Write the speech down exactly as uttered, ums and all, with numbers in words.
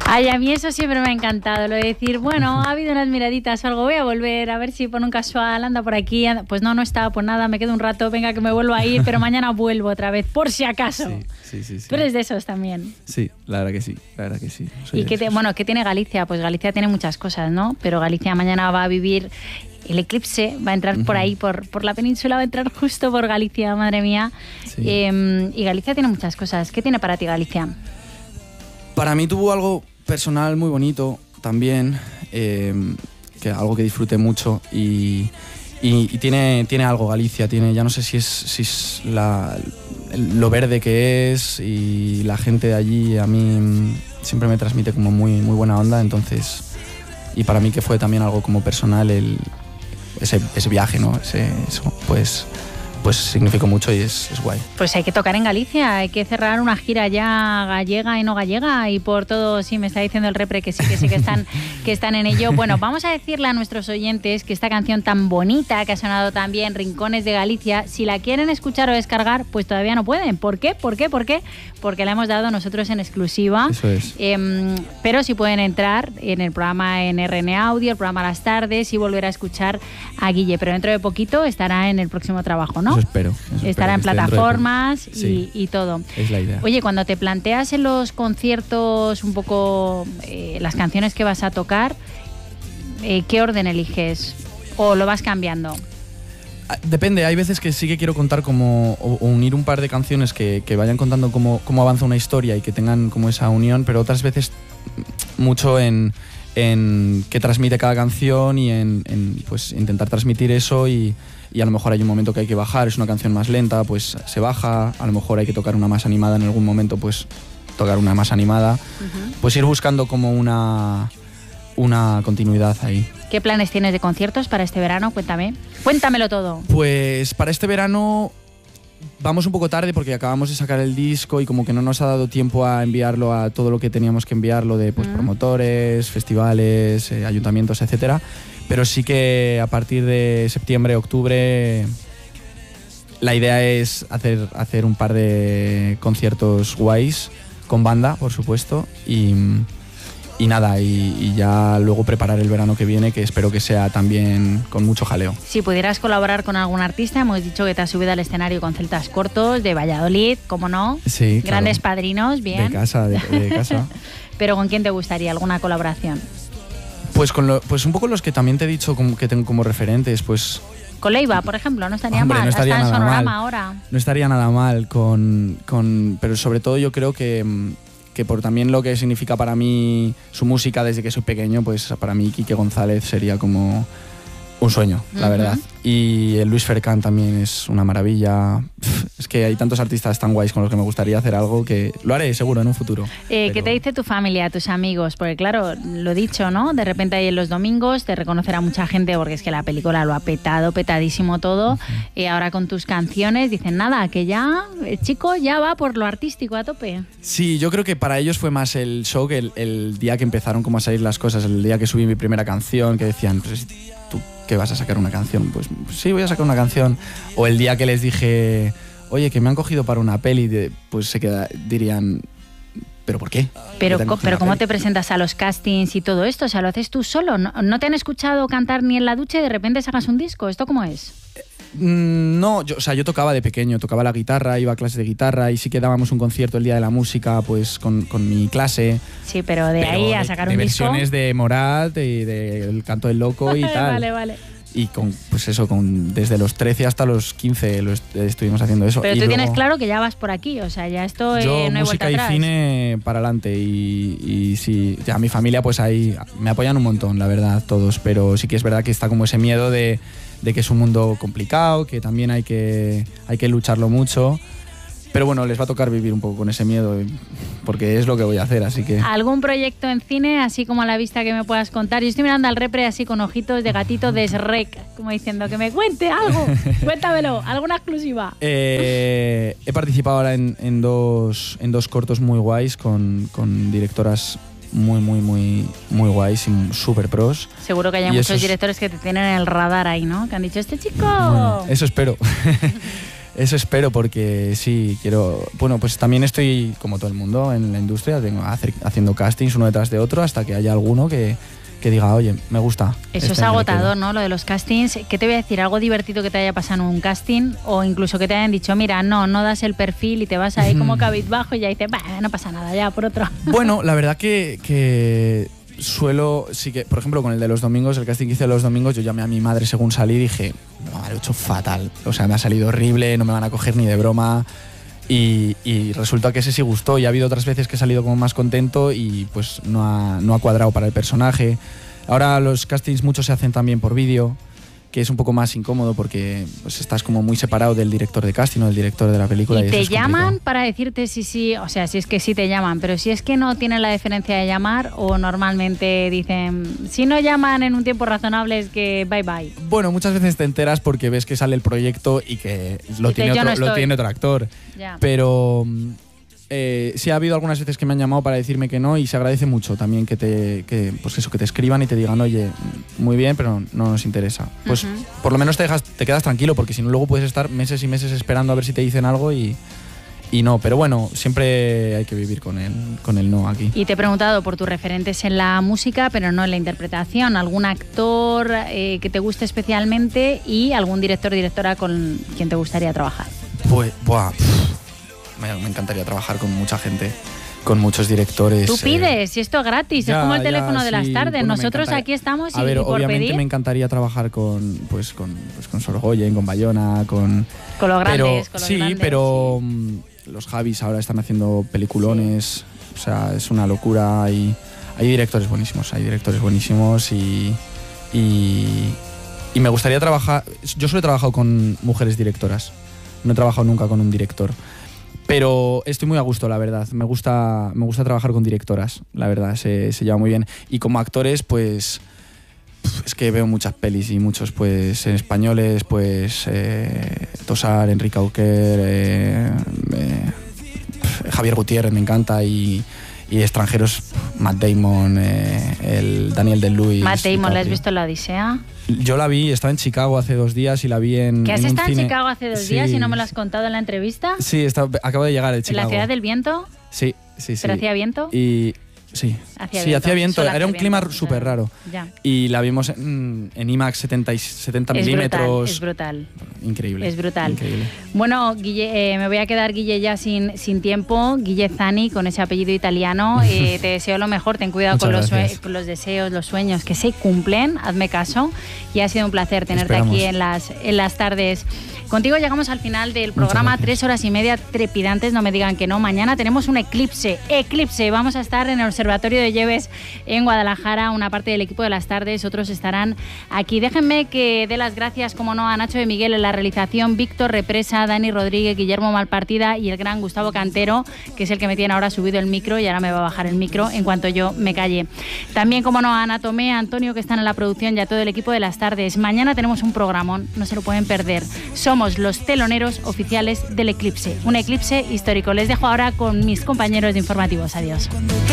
Ay, a mí eso siempre me ha encantado, lo de decir, bueno, ha habido unas miraditas o algo, voy a volver, a ver si por un casual anda por aquí, anda. Pues no, no estaba, pues nada, me quedo un rato, venga que me vuelvo a ir, pero mañana vuelvo otra vez, por si acaso. Sí, sí, sí, sí. Tú eres de esos también. Sí, la verdad que sí, la verdad que sí. Soy ¿Y qué, te, bueno, qué tiene Galicia? Pues Galicia tiene muchas cosas, ¿no? Pero Galicia mañana va a vivir el eclipse, va a entrar uh-huh. por ahí, por, por la península, va a entrar justo por Galicia, madre mía. Sí. Eh, y Galicia tiene muchas cosas. ¿Qué tiene para ti Galicia? Para mí tuvo algo personal muy bonito también, eh, que algo que disfruté mucho y, y, y tiene, tiene algo Galicia, tiene, ya no sé si es, si es la, lo verde que es y la gente de allí a mí siempre me transmite como muy, muy buena onda, entonces, y para mí que fue también algo como personal el, ese, ese viaje, ¿no? Ese, eso, pues... pues significó mucho y es, es guay. Pues hay que tocar en Galicia, hay que cerrar una gira ya gallega y no gallega y por todo, sí, me está diciendo el repre que sí, que sí, que están, que están en ello. Bueno, vamos a decirle a nuestros oyentes que esta canción tan bonita que ha sonado también, Rincones de Galicia, si la quieren escuchar o descargar, pues todavía no pueden. ¿Por qué? ¿Por qué? ¿Por qué? Porque la hemos dado nosotros en exclusiva. Eso es. Eh, pero sí pueden entrar en el programa en R N Audio, el programa Las Tardes y volver a escuchar a Guille, pero dentro de poquito estará en el próximo trabajo, ¿no? Eso espero. Eso Estará espero, en plataformas y, sí, y todo. Es la idea. Oye, cuando te planteas en los conciertos un poco eh, las canciones que vas a tocar, eh, ¿qué orden eliges? ¿O lo vas cambiando? Depende, hay veces que sí que quiero contar como, o, o unir un par de canciones que, que vayan contando cómo, cómo avanza una historia y que tengan como esa unión, pero otras veces mucho en, en qué transmite cada canción y en, en pues intentar transmitir eso y y a lo mejor hay un momento que hay que bajar, es una canción más lenta, pues se baja, a lo mejor hay que tocar una más animada en algún momento, pues tocar una más animada, uh-huh. pues ir buscando como una, una continuidad ahí. ¿Qué planes tienes de conciertos para este verano? Cuéntame, cuéntamelo todo. Pues para este verano vamos un poco tarde porque acabamos de sacar el disco y como que no nos ha dado tiempo a enviarlo a todo lo que teníamos que enviarlo de pues, uh-huh. promotores, festivales, eh, ayuntamientos, etcétera. Pero sí que a partir de septiembre, octubre, la idea es hacer, hacer un par de conciertos guays, con banda, por supuesto, y, y nada, y, y ya luego preparar el verano que viene, que espero que sea también con mucho jaleo. Si pudieras colaborar con algún artista, hemos dicho que te has subido al escenario con Celtas Cortos, de Valladolid, ¿cómo no? Sí, claro. Grandes padrinos, bien. De casa, de, de casa. Pero ¿con quién te gustaría alguna colaboración? Pues con lo, pues un poco los que también te he dicho como que tengo como referentes, pues... Con Leiva, por ejemplo, no estaría Hombre, mal. No estaría Hasta en nada Sonorama mal. ahora. No estaría nada mal con, con... Pero sobre todo yo creo que, que por también lo que significa para mí su música desde que soy pequeño, pues para mí Quique González sería como un sueño, la uh-huh. verdad. Y el Luis Fercán también es una maravilla. Es que hay tantos artistas tan guays con los que me gustaría hacer algo que lo haré seguro en un futuro. Eh, Pero... ¿Qué te dice tu familia, tus amigos? Porque claro, lo dicho, ¿no? De repente ahí en los domingos te reconocerá mucha gente porque es que la película lo ha petado, petadísimo todo. Uh-huh. Y ahora con tus canciones dicen nada, que ya el chico ya va por lo artístico a tope. Sí, yo creo que para ellos fue más el shock el, el día que empezaron como a salir las cosas, el día que subí mi primera canción, que decían, pues, ¿tú qué vas a sacar una canción? Pues sí, voy a sacar una canción. O el día que les dije... Oye, que me han cogido para una peli, de, pues se queda, dirían, ¿pero por qué? Pero, co pero ¿cómo te presentas a los castings y todo esto? O sea, ¿lo haces tú solo? ¿No, no te han escuchado cantar ni en la ducha y de repente sacas un disco? ¿Esto cómo es? No, yo, o sea, yo tocaba de pequeño, tocaba la guitarra, iba a clases de guitarra y sí que dábamos un concierto el Día de la Música pues con, con mi clase. Sí, pero de pero ahí a sacar de, un de disco... De versiones de Morat y del de Canto del Loco y tal. Vale, vale. Y con, pues eso, con, desde los trece hasta los quince lo est estuvimos haciendo eso. Pero y tú luego, tienes claro que ya vas por aquí, o sea, ya esto yo, eh, no hay vuelta atrás. Yo música y cine para adelante y, y sí, ya mi familia pues ahí me apoyan un montón, la verdad, todos, pero sí que es verdad que está como ese miedo de, de que es un mundo complicado, que también hay que, hay que lucharlo mucho. Pero bueno, les va a tocar vivir un poco con ese miedo, porque es lo que voy a hacer, así que... ¿Algún proyecto en cine, así como a la vista que me puedas contar? Yo estoy mirando al repre así con ojitos de gatito de Shrek, como diciendo que me cuente algo. Cuéntamelo, alguna exclusiva. Eh, he participado ahora en, en, dos, en dos cortos muy guays con, con directoras muy, muy, muy, muy guays y súper pros. Seguro que hay muchos es... directores que te tienen el radar ahí, ¿no? Que han dicho, este chico... Bueno, eso espero. Eso espero porque sí, quiero... Bueno, pues también estoy, como todo el mundo, en la industria, tengo, hacer, haciendo castings uno detrás de otro hasta que haya alguno que, que diga, oye, me gusta. Eso este es agotador, ¿no? Lo de los castings. ¿Qué te voy a decir? ¿Algo divertido que te haya pasado en un casting? O incluso que te hayan dicho, mira, no, no das el perfil y te vas ahí como cabizbajo y ya dices, bah, no pasa nada, ya, por otro. Bueno, la verdad que... que suelo, sí que, por ejemplo, con el de los domingos, el casting que hice de los domingos, yo llamé a mi madre según salí y dije, no, me lo he hecho fatal, o sea, me ha salido horrible, no me van a coger ni de broma, y, y resulta que ese sí gustó, y ha habido otras veces que he salido como más contento y pues no ha, no ha cuadrado para el personaje. Ahora los castings muchos se hacen también por vídeo, que es un poco más incómodo porque pues, estás como muy separado del director de casting o del director de la película. ¿Y, y te eso es llaman complicado. para decirte si sí, o sea, si es que sí te llaman, pero si es que no tienen la deferencia de llamar o normalmente dicen, si no llaman en un tiempo razonable es que bye bye? Bueno, muchas veces te enteras porque ves que sale el proyecto y que lo, Dice, tiene, "Yo otro, no lo estoy". tiene otro actor. Ya. Pero eh, sí ha habido algunas veces que me han llamado para decirme que no y se agradece mucho también que te, que, pues eso, que te escriban y te digan, oye, muy bien, pero no nos interesa. Pues Ujú. por lo menos te, dejas, te quedas tranquilo porque si no luego puedes estar meses y meses esperando a ver si te dicen algo y, y no. Pero bueno, siempre hay que vivir con el, con el no aquí. Y te he preguntado por tus referentes en la música, pero no en la interpretación. ¿Algún actor eh, que te guste especialmente y algún director o directora con quien te gustaría trabajar? Pues, buah, pff, me, me encantaría trabajar con mucha gente, con muchos directores. Tú eh, pides, si esto es gratis, ya, es como el ya, teléfono de las sí, tardes. bueno, me Nosotros encantaría- aquí estamos y, A ver, y por obviamente pedir me encantaría trabajar con, pues, con, pues, con Sorgoyen, con Bayona, con... con los pero, grandes. Con los sí, grandes, pero mm, los Javis ahora están haciendo peliculones, o sea, es una locura. Y hay directores buenísimos, hay directores buenísimos y, y, y me gustaría trabajar... Yo solo he trabajado con mujeres directoras, no he trabajado nunca con un director. Pero estoy muy a gusto, la verdad. Me gusta, me gusta trabajar con directoras, la verdad, se, se lleva muy bien. Y como actores, pues... pf, Es que veo muchas pelis y muchos, pues, en españoles, pues, eh, Tosar, Enrique Auquer, eh, eh, pf, Javier Gutiérrez me encanta y, y extranjeros, Matt Damon, eh, el Daniel Day-Lewis. Matt Damon, ¿la has DiCaprio. visto en la Odisea? Yo la vi, estaba en Chicago hace dos días y la vi en. ¿Que has en un estado en cine. Chicago hace dos Sí. días y no me lo has contado en la entrevista? Sí, está, acabo de llegar de ¿En Chicago. la ciudad del viento? Sí, sí, sí. ¿Pero hacía viento? Y sí, Hacía sí, viento. hacía viento. Solo Era hacía un clima viento, súper claro. raro. Ya. Y la vimos en, en IMAX setenta, y- setenta Es brutal, milímetros. es brutal. Increíble. Es brutal. Increíble. Bueno, Guille, eh, me voy a quedar, Guille, ya sin, sin tiempo. Guille Zani, con ese apellido italiano. Eh, te deseo lo mejor, ten cuidado con los, Muchas sue- gracias. con los deseos, los sueños que se cumplen. Hazme caso. Y ha sido un placer tenerte Esperamos. aquí en las, en las tardes. Contigo llegamos al final del programa, gracias. tres horas y media trepidantes, no me digan que no. Mañana tenemos un eclipse, eclipse. Vamos a estar en el Observatorio de Lleves en Guadalajara, una parte del equipo de las tardes, otros estarán aquí. Déjenme que dé las gracias, como no, a Nacho de Miguel en la realización, Víctor Represa, Dani Rodríguez, Guillermo Malpartida y el gran Gustavo Cantero, que es el que me tiene ahora subido el micro y ahora me va a bajar el micro en cuanto yo me calle. También, como no, a Ana Tomé, a Antonio, que están en la producción, y a todo el equipo de las tardes. Mañana tenemos un programón, no se lo pueden perder. Somos los teloneros oficiales del eclipse, un eclipse histórico. Les dejo ahora con mis compañeros de informativos. Adiós.